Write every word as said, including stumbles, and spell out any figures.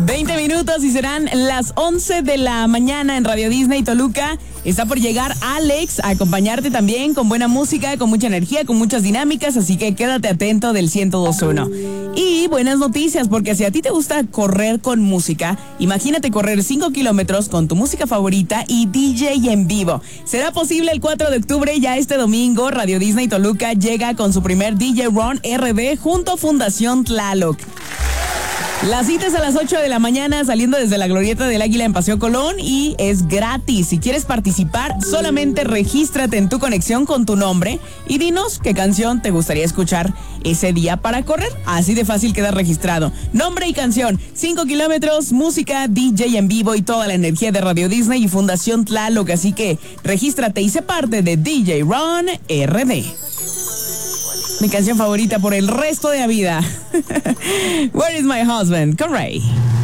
veinte minutos y serán las once de la mañana en Radio Disney Toluca. Está por llegar Alex a acompañarte también con buena música, con mucha energía, con muchas dinámicas, así que quédate atento del ciento dos punto uno. Y buenas noticias, porque si a ti te gusta correr con música, imagínate correr cinco kilómetros con tu música favorita y D J en vivo. Será posible el cuatro de octubre, ya este domingo. Radio Disney Toluca llega con su primer D J Run R D junto a Fundación Tlaloc. La cita es a las ocho de la mañana saliendo desde la Glorieta del Águila en Paseo Colón y es gratis. Si quieres participar, solamente regístrate en tu conexión con tu nombre y dinos qué canción te gustaría escuchar ese día para correr. Así de fácil queda registrado. Nombre y canción, cinco kilómetros, música, D J en vivo y toda la energía de Radio Disney y Fundación Tlaloc. Así que regístrate y sé parte de D J Run R D. Mi canción favorita por el resto de la vida. Where is my husband? Con Ray.